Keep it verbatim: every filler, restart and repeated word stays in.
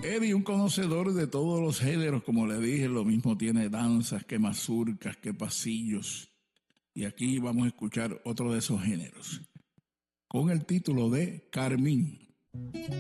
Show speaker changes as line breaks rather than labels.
Eddie, un conocedor de todos los géneros, como le dije, lo mismo tiene danzas que mazurcas, que pasillos. Y aquí vamos a escuchar otro de esos géneros, con el título de Carmín.